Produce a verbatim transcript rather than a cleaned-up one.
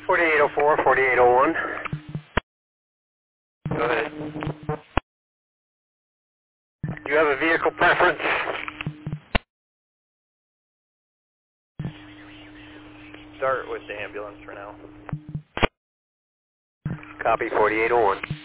forty-eight oh four, forty-eight oh one. Go ahead. Do you have a vehicle preference? Start with the ambulance for now. Copy, forty-eight oh one.